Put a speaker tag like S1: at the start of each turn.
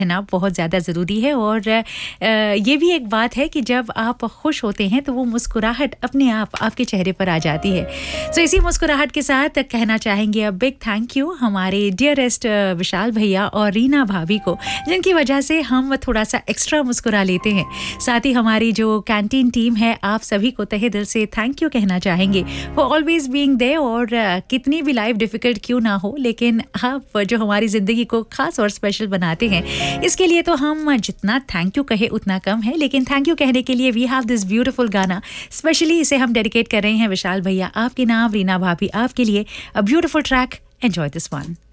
S1: ना बहुत ज़्यादा ज़रूरी है और ये भी एक बात है कि जब आप खुश होते हैं तो वो मुस्कुराहट अपने आप आपके चेहरे पर आ जाती है। सो इसी मुस्कुराहट के साथ कहना चाहेंगे अब बिग थैंक यू हमारे डियरेस्ट विशाल भैया और रीना भाभी को, जिनकी वजह से हम थोड़ा सा एक्स्ट्रा मुस्कुरा लेते हैं। साथ ही हमारी जो कैंटीन टीम है, आप सभी को तहे दिल से थैंक यू कहना चाहेंगे फॉर ऑलवेज बीइंग देयर। और कितनी भी लाइफ डिफ़िकल्ट क्यों ना हो, लेकिन आप जो हमारी ज़िंदगी को ख़ास और स्पेशल बनाते हैं, इसके लिए तो हम जितना थैंक यू कहे उतना कम है। लेकिन थैंक यू कहने के लिए वी हैव दिस ब्यूटीफुल गाना, स्पेशली इसे हम डेडिकेट कर रहे हैं विशाल भैया आपके नाम, रीना भाभी आपके लिए। A beautiful track, enjoy this one.